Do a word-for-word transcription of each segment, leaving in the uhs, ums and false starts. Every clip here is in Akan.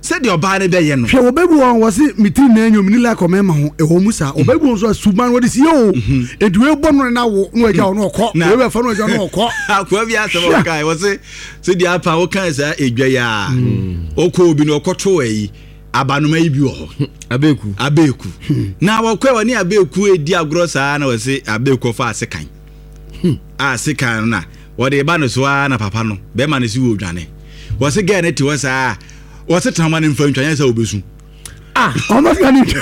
said your body be ye no hwe obebu won wo se miti na enyo mini la komema ho e ho musa obebu won so suban wo de si yo edu e bo no na wo no agya no okọ we be fa no agya no okọ akwa bi asem kai wo se se di apa wo kan sa edwa ya okọ obi no okọto yi abanoma yi bi wo abeku abeku na wo kwa woni abeku edi agro saa na wo se abeku fa asekan asekan na wo de ba no so na papa no be ma ne si wo dwane wo se ga ne ti wo saa wo se tama ne mfa ntwan sa obesu ah almost can it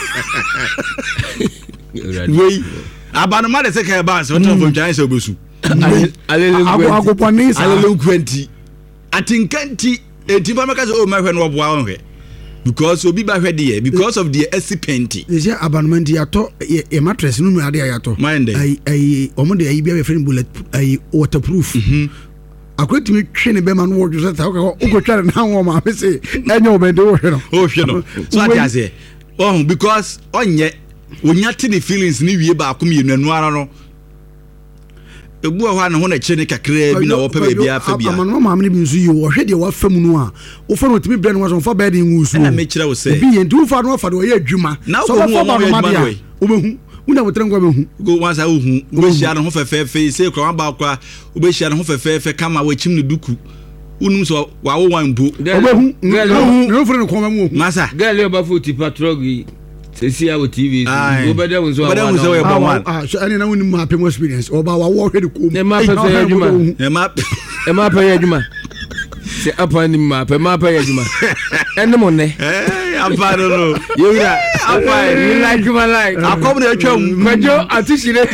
wey abanoma de se ka ba so tama mfa ntwan sa obesu alele agopani sa alele kwanti atinkanti enti ba maka so o ma hwe no oboa won hwe because obi ba hwe de because of the esipenti is ya abanoma ndi ato e mattress no ade ayato ai ai omo de ai bia be friend bullet ai waterproof mhm akwetimi twene be ma no wo jose ta o go tware na wo ma me say enye obende wo hwe no o hwe no so ati ase oh because onye wonya ti the feelings ni wie ba akom yenu anu ara no ebu ho na ho na kire ne kakra bi na wo pe ba bia fa bia amano ma me bi nsu yi wo hwe de wo fa mu no a wo fa no timi bre no wo fa bed ngusu na me kire wo say bi yentu fa no fa do ye adwuma so fa ba no ma dia wo behu una wotrengo behu go wansa hu wo hia no ho fefefe say kro ba kwa wo hia no ho fefefe kama wo chim ne duku unum so wa wo wan bu obehu no fure no koma mu masa girl yo ba futi patrogi sesi awo T V so obeda won so obeda won so we bo wan ah so ani na woni ma pem experience oba wa wo hwe de ko e ma pe fe adwuma e ma e ma pe adwuma se apa ni ma pe ma pe adwuma ene mo ne eh apa no no you ya apa you like my like akom na atwam kwajo atishire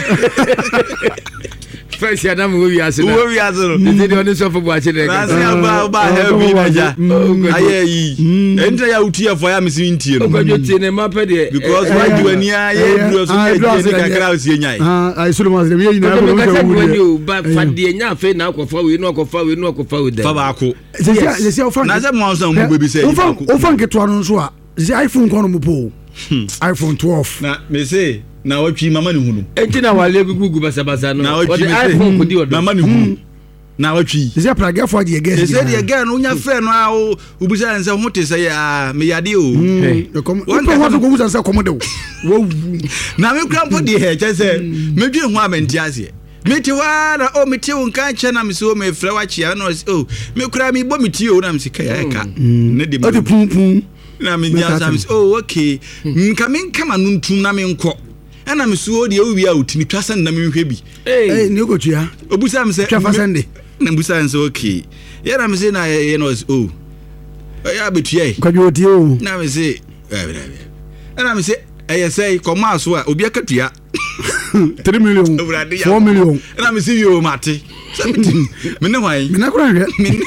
first ya na mo wi ase na wo wi ase no ndi de oni so fo bo ache de na se aba ba heavy meja ayeyi enta ya utia fo ya misi ntie no kwajo tie ne ma pe de because why do any aye bro so ye je ne kakra o sie nyai ah ai so ma se me yina ko ko ba fa de nya fe na akofa we no akofa we no akofa we de fa ba ko se se se ofan na se mo so mo bebi se ofan ofan ke to anu so a se iPhone ko no mo po iPhone twelve na me say na watwi mama ne hunu enti na wale gugu basabasa no o de iPhone ko di odo mama ne hunu na watwi se praga fo de guest se de again unya fe no a o ubisa nse ho te se ya me yade o won ko wato ko busa se komo de wo na me kura mpo de he che se me dwe ho amenti ase me ti wa na o me ti won kan che na me so me fra wa chia na o me kura me bo me ti o na me sika ya ka ne de me pum pum na me nya sam oh okay nka me nka ma nuntum na me nko ana me so de owi a utini twasa na me hwe bi eh ne ko tua obusa me se twafa sende na busa nse okay ya na me se na ye no oh ya betua kwajo tie o na me se ana me se eye sei koma so a obi akatua three million four million na me se yo mate me ne hwan me na kura hwe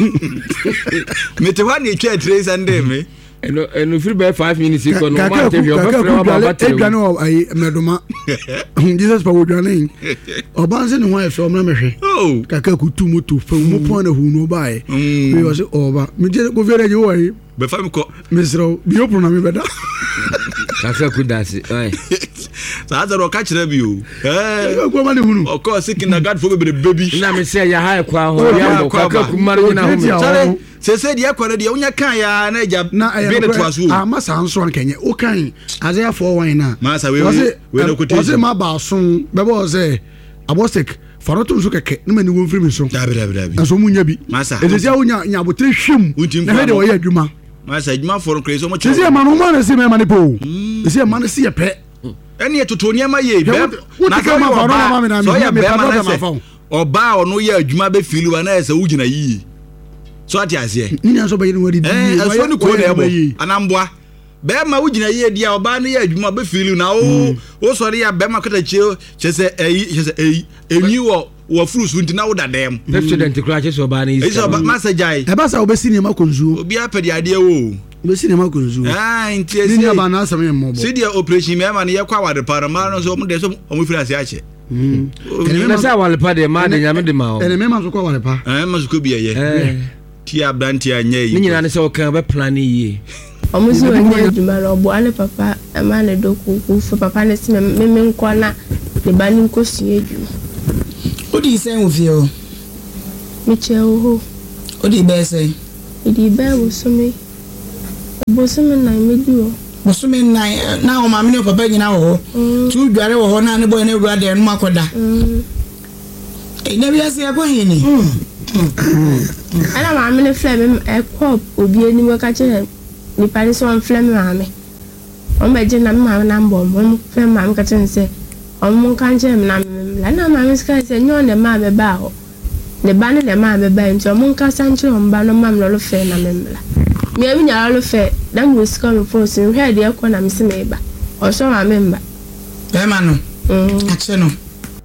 me te hwan e twa three Sunday me eno eno free by five minutes ko no ma te yo ba fra ba ba te edwa no ai medoma Jesus pa wodwa nen oba nse ne ho aso na mehwe oh kaka kutu moto fa mo pon na hu no bae we was oba me je go vere je wo ai be fa mi ko misro bi opro na me beda kaka kudasi ai sa za ro ka kire bi o eh ko ma ne hunu o ko sick na god for be baby na me say ya ha kwa ho ya bo kaka kumaro na ho se se dia kwara dia unya kan ya na ja be ne to aso ah masa anso an kenye o kan azia four one na masa we we no kote o se ma ba sun be bo se abosek farotum so keke na mani won frimi so dabi dabi dabi aso munya bi masa e se unya nya botre hwem na de o ya adwuma masa adwuma for kre so mo che se ma no ma na se me ma ne po e se ma na se ye pe eni etoto niam ye be na ka ma faro na ma me na me me pa do ma fa oba ono ye adwuma be fili wa na se wugina yi so ati ase ni an so be ni wadi eh aso ni ko na ebo anamboa be ma wugina ye dia oba na ye adwuma be fili na o o sori ya be ma kota che che se eyi che se eyi enyi wo wo fruits nti na wo dadem student kra che so ba na is so masajai e ba sa obesi ni ma konzu obi apedi ade wo obesi ni ma konzu ah nti ese ni ba na asam ye mo bo see dia operation me ma na ye kwa wade parama no so mo de so mo firi ase ache mm na sa wale pa de ma de nyame de ma o ene me ma so kwa wale pa eh ma so ko bi ye eh ti abranti anya yi ni nyina ne se o kan be plan yi omuzi wani adwuma ro bo ale papa ama ne doku ku fo papa ne se me me nko na ne ba ni nko sie adwuma odi sen wo fie o mi che o ho odi be sen odi be wo so me bosome na medio bosome na na o maame ne papa nyina wo tu dware wo ho na ne boy na ewura de no makoda e na bia se akwahin ni ana maame ne flame e kop obi ani mo ka che ni pare so on flame maame o me je na maame na mbo mo flame maame ka che se o mo kan che na la na maame ska se nyo ne maame ba ho ne ba ne le maame ba nti o mo kan sanche o mba no maame lo fe na memla me abi nya lo fe dan we ska lo force we head e ko na me se me ba o so maame mba e ma no a che no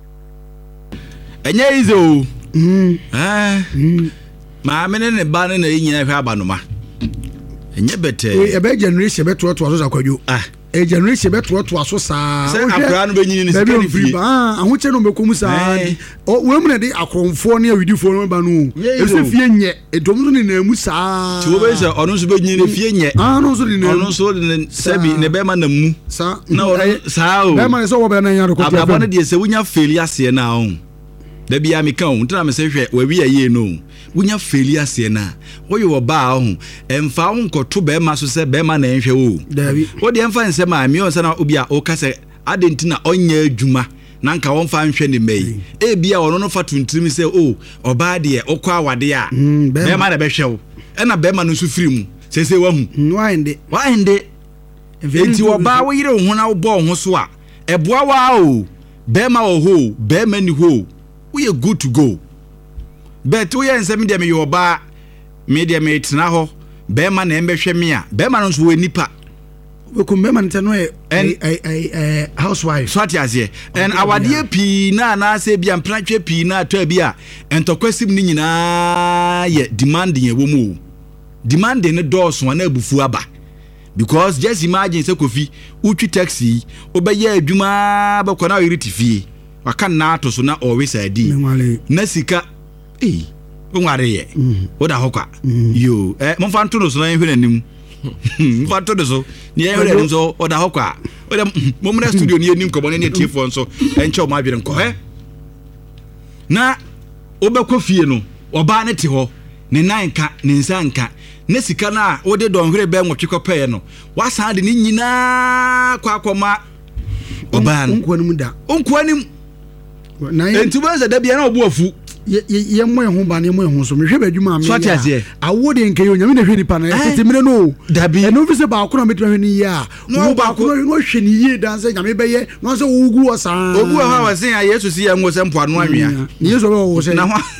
enye izo mm ah maame ne ne ba ne na nyina hwe abanoma enye bete e be generation be to to aso zakwadwo ah e generation be to to aso saa se akra no be nyini ne sikani fi ah ahoche no be komu saa o we mu na de akromfo ne awidifo no ba no e se fie nye e dom so ne na mu saa ti wo be se ono so be nyini fie nye ah no so ne na ono so ne sebi ne be ma na mu saa na saa o be ma so wo be na nya ko ti ababo ne de se wunya failure ase na o da bia me kan o ntina me se hwe wa wi aye no wunya failure ase na wo yo ba ho emfa ho nkoto be ma so se be ma na enhwe wo wo de emfa nse ma mi on se na obi a o ka se adentina onya adwuma na nka won fa nhwe ne mai e bia ono no fa tuntum se o oba de okwa awade a be ma na be hwe wo e na be ma no so firi mu se se wa hu wa ende wa ende enti wo ba wo yire ho na wo bo ho so a eboa wa o be ma wo ho be ma ni ho we are good to go but we are nsem de me yoba me de me tena ho be ma na embehwe me a be ma no so we nipa we ko be ma ntano e eh housewife so atiaze and awade pi na na se bia mpratwe pi na to bi a entokwasim ni nyina ye demanding e wo mu demanding ne doors wana abufu aba because just imagine say Kofi utwi taxi obeye adwuma ba kona yiri tifie waka na to so na always adi na sika eh onware ye oda hokwa yo eh mo fa nto so na ehwe nanim mo fa nto so ni ehwe nanim so oda hokwa oda mo mo na studio ni enim ko bo ne tie fo so enche o ma adwere nko he na obekọ fie no oba ne te ho ne nanka ne nsanka ne sika na wode donhwere be nwotwe peye no wasan de ni nyina kwa akoma oba no onko anim da onko anim na entubanza da bia na obo afu ye ye mo ehun ba ne mo ehun so mehwe badwuma me ya awode nke yo nyame na hwe nipa na tete mene no dabi eno fi se ba akoro metwa hwe ni ya no ba akoro no hwe ni ye dan se nyame beye no se ogu osan ogu ha wa sen ya Yesu si ya ngo se mpo anu anwea ni Yesu ba wo se na ho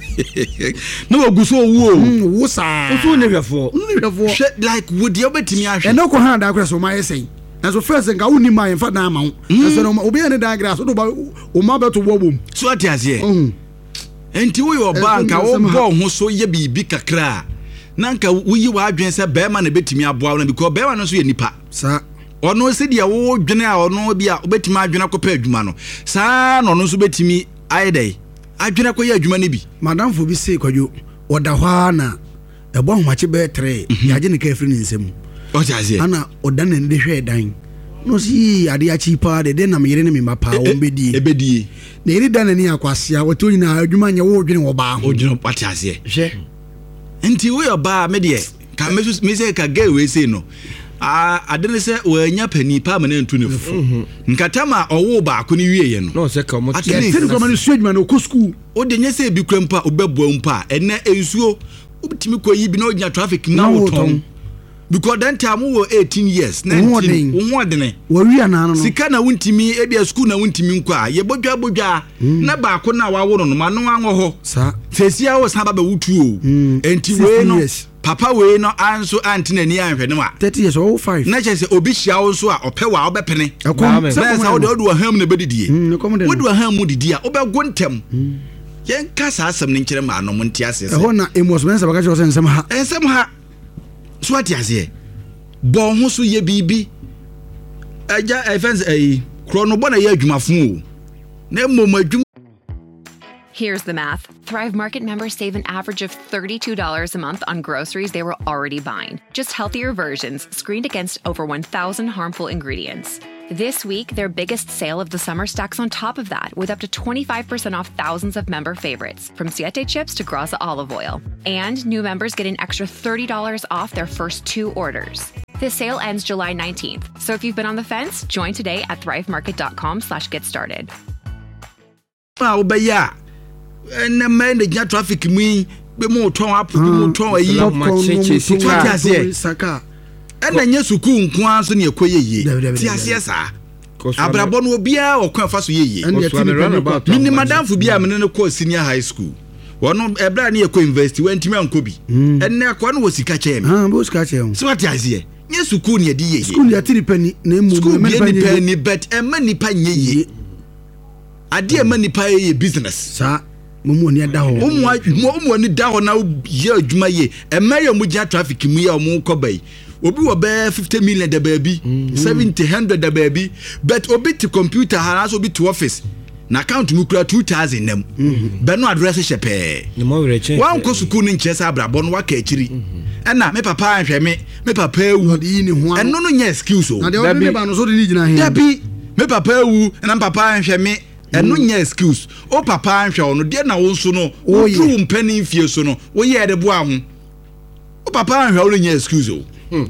no ogu so owu o wo sa so ne hwefo ne hwefo like would you betimi ahwe eno ko ha da akoro so ma yesen na so first nka woni ma yemfa na ma wo na so no obi ne da grass do ba o ma beto wo bom so atiaze enti wo yo banka wo bo ho so ye bibi kakra nanka wuyi wa adwen se be ma na betimi aboa na because be ma no so ye nipa sa ono se dia wo dwene a ono bia obetimi adwena ko pa adwuma no sa no no so betimi aidai adwena ko ye adwuma ne bi madam fo bi se kwadwo oda hwa na ebo homache be tre ya je ne ka firi nsem o jazie ana oda na ne hwe dan no si ade a chipa de de na me yire ne me mapa wo bedie ebedie na iri dan ni akwase a woto nyina adwuma nya wo dwene wo ba ho odwene patiase hwe enti wo yo ba me de ka me me se ka ga we se no a adene se wo anya pani pa ma na ntu ne fu nkatama owo ba ko ni wie ye no no se ka mo ati se ko ma ni suadwuma no ko school o de nya se bi kwampa obebua mpa ene ensuo obitimi ko yi bi na onya traffic na wo ton because that time we were eighteen years nineteen wodene wari ana no sika na wuntimi ebia school na wuntimi nkwa ye bodwa bodwa na ba ko na wa wo no ma no anwo ho sa fesia wo sa ba ba wutu o enti we no papa we no anso antina ni anhwe ne ma thirty years oh five na che se obi hia wo so a ope wa obepene sa sa wo de odu ham na bedidie wodu ham mu didie a obego ntem yen ka sa asem ne nkire ma no mo ntia sese e ho na emos mensa baka che nsem ha ensem ha so atiaze bon ho so ye bibi aja events eh krono bona ye adwumafo o na mom adwum. Here's the math. Thrive Market members save an average of thirty-two dollars a month on groceries they were already buying. Just healthier versions screened against over one thousand harmful ingredients. This week, their biggest sale of the summer stacks on top of that, with up to twenty-five percent off thousands of member favorites, from Siete chips to Graza olive oil. And new members get an extra thirty dollars off their first two orders. This sale ends July nineteenth, so if you've been on the fence, join today at thrivemarket.com slash get started. Wow, but yeah, and the man the traffic me be more turn up, be more turn away. What I say? And then yes, suku nkwan so ne ekoye ye. Ti ase sa. Abrabo no obia okwan fa so ye ye. Mini madam fu bia me ne ko senior high school. Wono ebra ne ekɔ university wantimi anko bi. Enne akwa no wosika che me. Ah, bo sika che. So what I say? Nye suku ne de ye ye. School ya tiri pani na emu me pani bet e ma nipa nye ye. Ade e ma nipa ye business. Sa momu oni da ho. Momu momu oni da ho na ye adwuma ye. E ma ye mu gya traffic mu ye omu kɔbai. Obi wo be fifty million da baby, mm-hmm. seventy hundred da baby, but obi to computer has obi to office. Na account mu kura two thousand nam. Mm-hmm. Be no address shepe. Ni mo we check. Wan ko suku ni nkyesa abrabo no waka akiri. Ɛna me papa anhwɛ me, me papa ewu. Ɛno no nya excuse o. Na de obi ba no so de ni gina he. Da bi me papa ewu, na papa anhwɛ me. Ɛno nya excuse. O papa anhwɛ ono de na wo nso no, wo tu mpani fie so no, wo ye de bo aho. O papa anhwɛ ono nya excuse o. Hmm.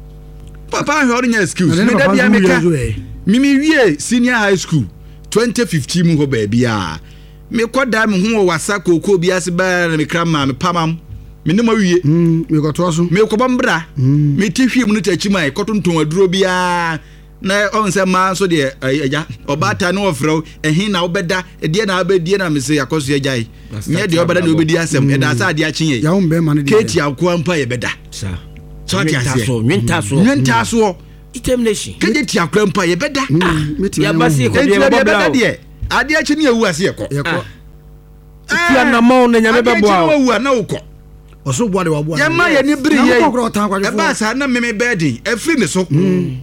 Papa heard your excuse. Me da bia meka. Mimi wie senior high school twenty fifteen mu ho ba bia. Me koda me ho wasa kokko bia se ba na me krama me pamam. Me ne ma wie. Mm, me koto so. Me ko bambra. Me ti hwie mu no tachi mai kotonton aduro bia. Na on se ma so de eja. Obata no ofrɛ ehin na obeda de na obedie na me se yakoso ejai. Me de obeda na obedi asem. E da sa ade akyenye. Ya wo mbe ma ne de. Keti akwa mpa ye beda. Sa. So what you say? Nwenta so. Nwenta so. Determination. Keje ti akra mpa ye beda. Ya basi ko de beda de. Ade achi ne ewu ase ekọ. Ekọ. Ti anamọ na nyame bebo a. Ade achi ewu na ukọ. Oso bua de wa bua. Ya ma ye ni biri ye. E ba sa na meme bedi. E free ne so.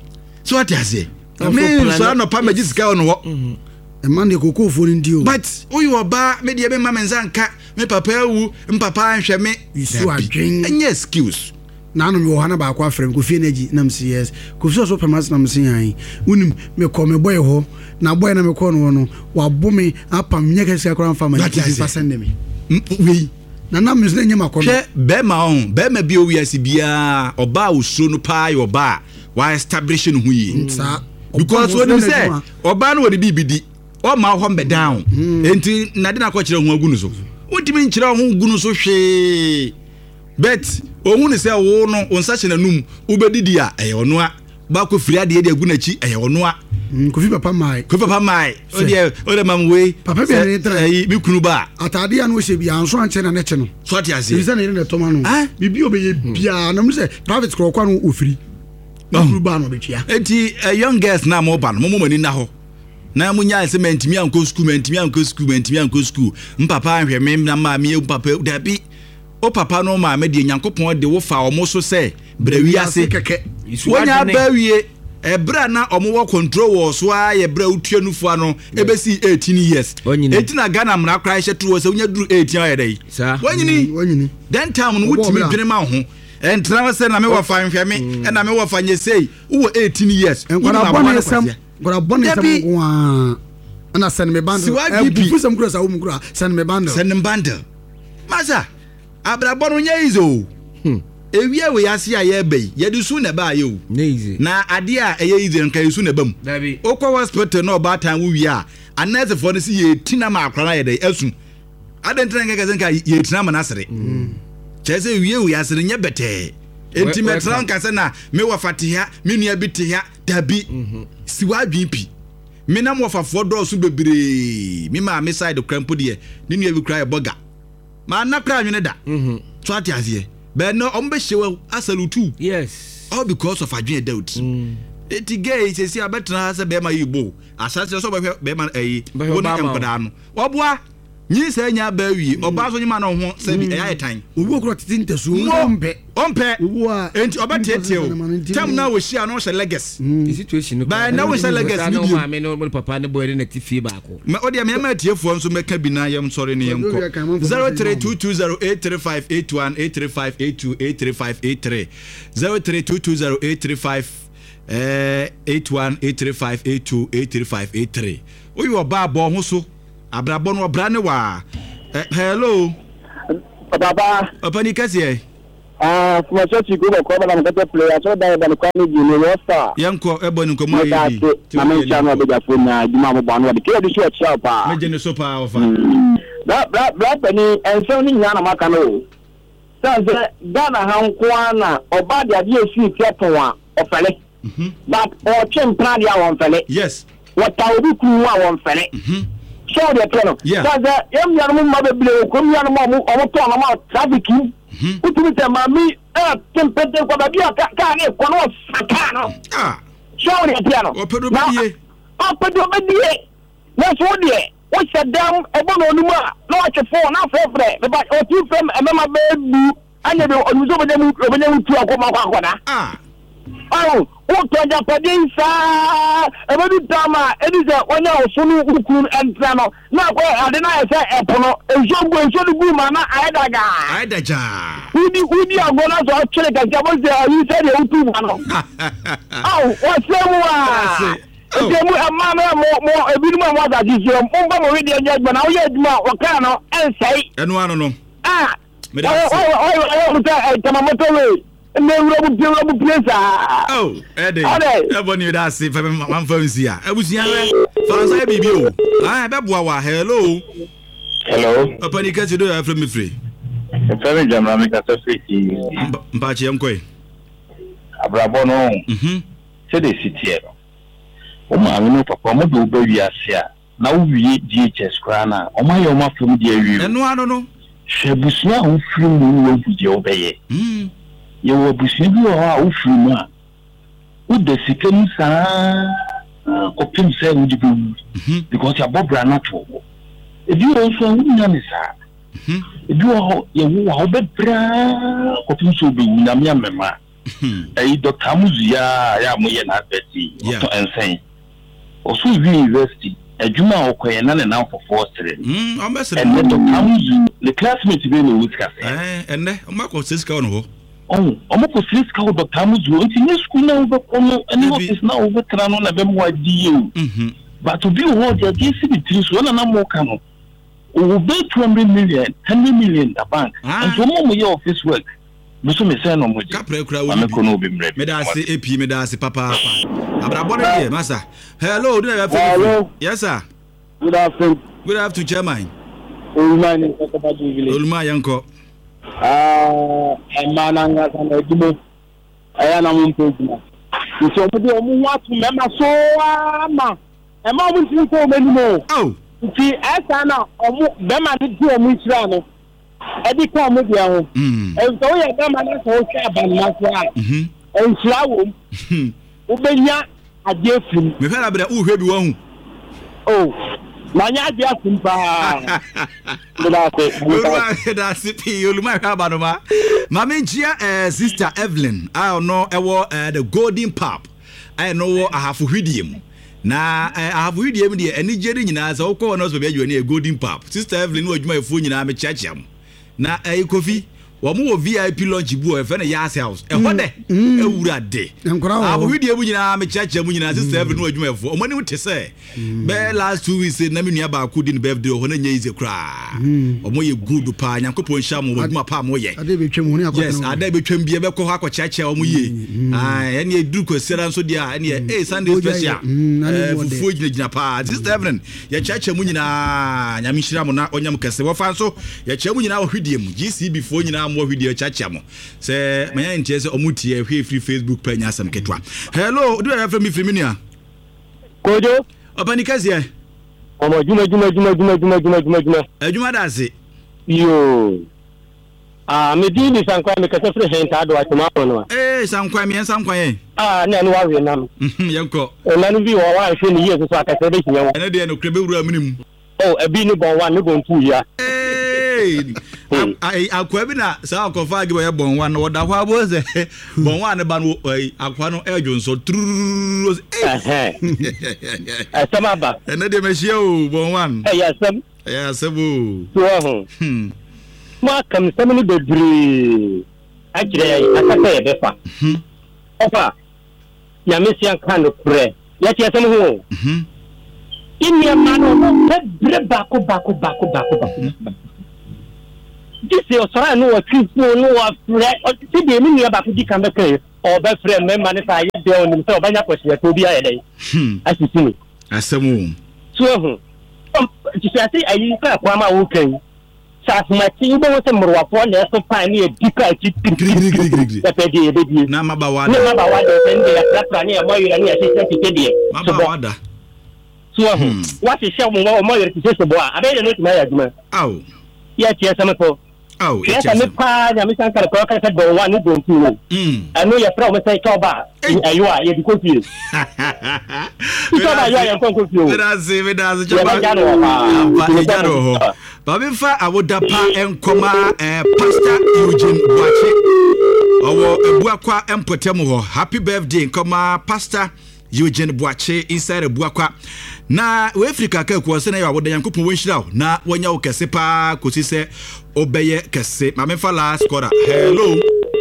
So what you say? Me so no pa magic on wo. E man de kokko fo ni ndi o. But oyi oba me de be ma menza nka. Me papa ewu, mpapa anhwe me. Isu adwen. Any excuse. Na no me ohana ba kwa frem ko fie energy na msi yes ko fie so permas na msi yan unim me ko me boy ho na boy na me ko no no wa bome apam nye kesi akora mfa ma fifty percent de me we na na msi na nyama ko no be ma on be ma bi owi asi bia oba osuro no pa yo ba wa establish no hu yi because when you say oba no we bibidi o ma ho mbe down enti na de na ko kire ho agu no so ontimi nkire ho agu no so hwe bet ohun se wo no onsa hye nanum ubedidi a eye ono a ba ko firi ade de agu na chi eye ono a kofi papa mai kofi papa mai o de o de mam we papa bi ne tra yi bi kunu ba atade ya no hye bia anso anche na ne che no so ati ase bi se na ire ne toma no bibi obeye bia na mu se private kro kwa no ofiri kunu ba no betua enti young girls na mo ba no mo mani na ho na mu nya se mentimi anko school mentimi anko school mentimi anko school mpapa anhwe me na ma me papa da bi o papa no ma me de nyankopon de wo fa omo so se brawi ase keke wonya bawie e bra na omo wo control wo so a ye bra utua nufu ano e be si eighteen years eighteen na Ghana mra kra hye to wo se wonya duru eighteen aye dai wonyini wonyini then time no wutimi dwene ma ho entra se na me wo fa nhwe me e na me wo fa nye sei wo eighteen years ngora bone sam ngora bone sam kwa ana sen me bando e bu sam kura sa wo mkura sen me bando sen me bando maza abrabo no nya izo hmm ewie we yase aye bai ye du su na ba ye o na ade a eye izo nka yesu na bam okwa hospital no ba tan wo wi a anese for no si ye tina ma akra na ye dai asu adentra nka kazen ka ye tina ma na sere chese wie we yase nya bete enti metra nka se na me wa fatihia me nua bitihia dabi si wa dwimpi me na mo fafo do so bebere me ma me side krampo de ne nua bi kra boga ma na kra nwene da mhm so ati azie but no ombe hyewa asalutu yes all because of adwene doubt mm. eti gay sesi abetra se be ma yibo asase so be ma eh woni empada no oboa nyi se nya ba wi oba so nyima no ho se bi eya etan obu okro titi ntesu ompe ompe enti obatetie o tam na wo hia no hye legacy the situation no ba na wo hye legacy no ma me no papa ne boy ne tifie ba ko ma odi me ma tiefo nso meka bi na yem sorry ne yem ko zero three two two zero eight three five eight one eight three five eight two eight three five eight three zero three two two zero eight three five eh eight one eight three five eight two eight three five eight three. O you oba bo ho so abrabọ no obra ne wa. Hello. Baba. Opani kase. Ah, for church go ko ba na ko play so da ba ko ni ni roster. Yanko ebo ni ko mo yi. Na me cha no be da fo na di ma mo ba no de ke di church ya pa. Me je ne so pa ofa. Bra bra bra pani en so ni nya na maka no. Sanze Ghana hankwa na oba de ade esi tieto a ofele. Mhm. But o chempra dia won fele. Yes. What I will do a won fele. Mhm. So the piano. Sanze yam ya no ma be ble ko mi ya no mo o to na ma traffic. Mhm. Utu te ma mi e tempete ko ba bia ka ka ne ko no saka no. Ah. So the piano. O pedo be. O pedo be. Na so de o shedam e bo no numa na wa che phone na frefre be ba o ti frem e ma be bu anya be o nzo be dem o be dem tu akoma kwa na ah oh o to ja padinsa e be du tama e di se onya o sunu ukun entra no na ko ade na e se e pono e jo gbo e so du bu ma na ayedaga ayedaga udi udi agona so chere ka ja bo se ayi se de utu ma no oh o se mu a Emu amama mo mo ebiru mo wa da jisi o mba mo we de nya gba na o ye aduma o ka no ensai enu anu no ah me da o o o ta tama moto we me wuro bu bi wuro bu place ah oh ede e bo ni da se fa man fa nsi a abusia we fa nsa bibi o ah be boa wa hello hello papa ni ka ti do ya from me free e fa me jamra me ka ta free mba che enko abrabo no mhm se de sitie o ma no papa mo do ba wi ase a na wo wi D H S kra na o ma ye o ma fam de awi eno ano no shebusia o firi mu wo fuje o beye mm ye wo busia bi o a o firi mu a o de sikam sa ko pim se wo di bu because ya bobra na to e bi o so wo nya ni sa mhm e bi o ye wo a o be bra ko pim so be nya me amema eh Doctor Amuzia ya mo ye na beti to ensen also university adwuma okoye na na for forestry mm o mesere and Doctor Amuzu the classmate be no wuska eh enne o mako siska ono ho oh o mako siska o Doctor Amuzu nti ni school na wo ko no any office na wo tra no na be mo adi you mhm but to be what they give the three so na na mo ka no o be two hundred million ten million the bank and so mo mo your office work Musu me say no moje. Kapre kura wo. Amekono obi mre. Me da se epi me da se papa papa. Abrabo na here masa. Hello, do you have Hello. Yes sir. Good afternoon. Good afternoon, chairman. Oluma ni ko ba du village. Oluma yanko. Ah, e mananga sana edumo. Aya na mo mpojuma. So mo de mo watu me ma so ama. E ma mo tin ko menu mo. Oh. Ti esa na omo be ma ni di omo itsira no. Edi ka mo dia ho. Mm. E so ye ka ma na so twa ban na so a. Mhm. E nsira wo. Mhm. Wo benya ade afim. Me fela bra wo hwe bi wo hu. Oh. Manya ade afim pa. Oluma da sipi oluma hwa ba no ma. Ma me njia eh sister Evelyn. I know e wo the Golden Pub. I know ahafo hwidiem. Na ahafo hwidiem de enigere nyina za wo ko no so be adwo ne Golden Pub. Sister Evelyn wo adwuma efu nyina me chiachiam. Na eh kofi wo mo V I P lunch bu e fe na Yas House e ho de e wura de abo hwidie bu nyina me chiachiam nyina sister Evelyn wo adwuma efu o mo ni wo te se be last two weeks na me nua ba ko di birthday ho na nya ize kra o mo ye good pa nyankopon hia mo adwuma pa mo ye ade betwam ho ni akwa yes ade betwam bia be ko ha ko chiachia o mo ye ah ene e duru ko sera nso dia ene e Sunday special eh fufu gina gina pa sister Evelyn ye chiachia mu nyina nyame hira mo na onyam kese wo fa nso ye chia mu nyina wo hwidie mu G C B fo nyina mo hwidie chiachia mo se manya ntie se omutie hwe free Facebook page asam ketwa hello do you have me free Kojo Opani kazie Omo juma juma juma juma juma juma juma juma Ejuma dase yo ah me di ni sankwa me kase fre henta ado atuma no eh sankwa me sankwa ye ah na no wa we nam mhm yanko e na no bi wo wa hwe ni yesu so akase be hinya wo ene de no krebe wura minim oh ebi ni bon one ni bon two ya eh ai akwa bi na sa akofa age bo ye bon one wo da ho abo se bon one ba no akwa no ejo nso truru eh eh sama ba ene de me hia o bon one eh ya sam eh ya sebo so ho hmm ma kam sam ni bebre akire ya akata ye befa hmm ofa ya mesian kan pre ya ti asem ho mhm inni amano no bre bako bako bako bako bako this is sorry no what you no what ti de mi ni ba fi kan be kai o be friend me man fa ye de onim so ba nya kwese to bi aye dai hmm asisi ni asemu so ho ti say ayi ka kwa ma wo kan sa ma ti bo se murwa fo le so pa ni e dika ti gri gri gri e pe de e de na ma ba wa na ma ba wa de se ndi ya tra ni e mo yira ni e se ti de ma ba wa da so ho what is show mo mo yira ti se bo a abe de no ti ma ya juma aw ya ti asem ko aw ya ta me pa ya me san kar ko ka se do wa ni do ti ni mm anu ya tra o me sai to ba ayo a ye di ko ti ti to ba yo ya ko ko ti o grazie grazie jaba ba e jaro ho ba me fa awoda pa enkoma eh Pastor Eugene Boache owo ebuakwa empotem ho happy birthday enkoma Pastor Eugene Boache inside ebuakwa na we Africa ka ko se na ya awoda yankopon wonhyira na wonya wo kese pa kosi se obeye kese ma me fa last quarter hello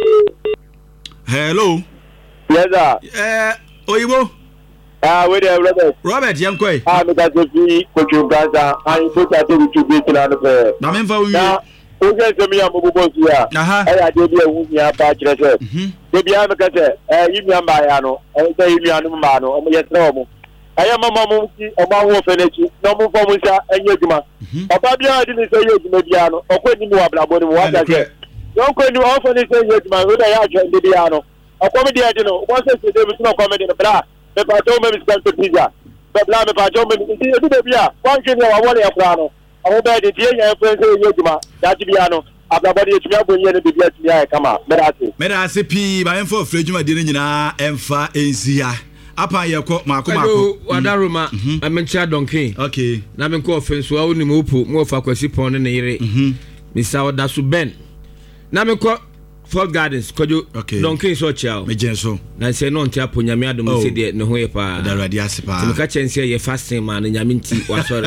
hello yes sir eh oyibo ah we there Robert Robert yankoi ah me ka se fi ko ju gaza an ko ta te tu bi tla no pe na me fa wi o je se mi am bo si ya eh ya de bi e wu mi apa kire se de bi am ka se eh yi mi am ba ya no eh se yi mi anu ma no o ye tra mo aya mama mo ti o ma wo fe lechi no mo fo mo sha enye juma oba bia di ni se ye juma bia no o ko ni mi wa bla bo ni mo wa ta se no ko ni o fo ni se ye juma o da ya je de bia no o ko mi dia di no o se se de mi no ko me de bra me pa to me mi stand to pizza be bla me pa to me ni di de bia wan ke ni wa wo le akra no o ba de die yan fe se ye juma da di bia no abla bo de tumi abonye ne bibia tumi ay kama me da se me da se pi ba en fo fre juma di ni nyina emfa enzia apa yeko mako mako wadaruma amencha donkey okay na me ko offense wa woni mopo mo fa kwasi pon ne yire mhm misa oda su ben na me ko Fort Gardens kojo donkey so chiao me genso na se no ntia po nyame adom se de ne ho ye pa da radi ase pa me ka chense ye fasting man nyame nti wa sorry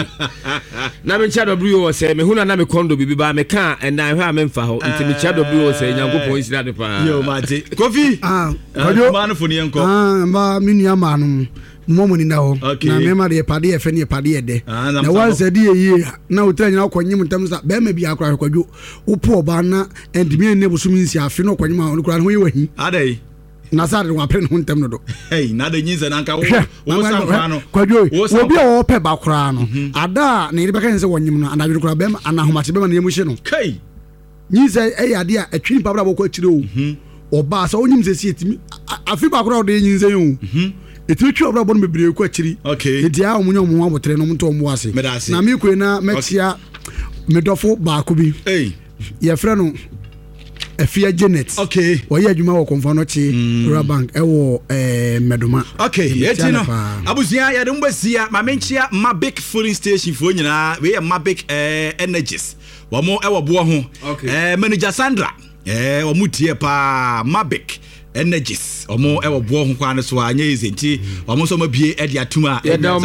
na me cha w o se me huna na me kondo bibi ba me ka and na hwa me mfa ho nti me cha w o se nyankopon sira de pa yo mate Kofi ah kojo man fo ne enko ah ma minua ma no momo ni na ho na me ma de pade e fe ne pade e de na wan se de ye na otra nyina kwanyim ntam sa be ma bi akra kojo upo oba na endimi ne busumi nsi afi no kwanyim a onukura ho ye wahi adai na sa de wa pre no ntam no do hey na de nyiza na nka wo wo sanfa no kojo obi o pe ba kra no ada na ire be kan se wanyim no anadwe kra be ma anahomate be ma na yemu hye no kai nyiza e ya de a atwi pa bra bokọ akire o oba sa onyim se si etimi afi ba kra o de nyiza yo mhm eti twa obra bon mebire ku akiri okay eti a omunyo omo abotre no mto omo ase na me ku na metia medofo ba ko bi eh ye frɛ no Afia Janet okay oye adwuma wo konfa no chi Rural Bank e wo eh medoma okay eti no abusia ya de mbasia ma menchia Mabic filling station fo nyina we ya Mabic eh energies wo mo e wo bo ho eh manager Sandra eh wo mutie pa Mabic energies omo e wo bo ho kwan so anya izenti omo so mabie e de atuma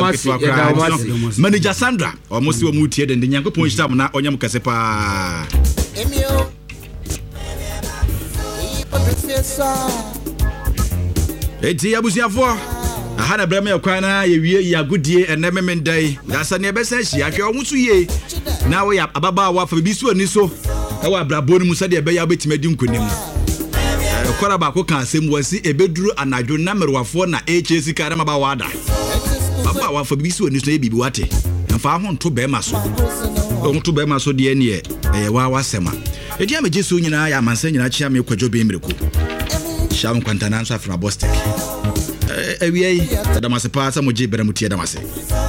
manager Sandra omo si wo mutie de nyankopon hitam na onyam kase pa emio eti abusiafo aha na brame kwan na ye wie ya godie ene memendai da sa ne besa hia hwe omo so ye na wo ya ababa wa fa bi so ani so e wa brabo ni musa de be ya betima di nkonim kwara ba ko kan asem wasi ebeduru anadwo na merwafo na H S ka na ba wada baba wa fa bi so ani so ye bibi wate mfa ho nto be ma so o nto be ma so de ne ye e wa wasema edi ameje so nyina ya mansa nyina chia me kwadwo be mreku sham kwantana nso afra bostek e e wi ai tadamase pa sa moje beramutie damase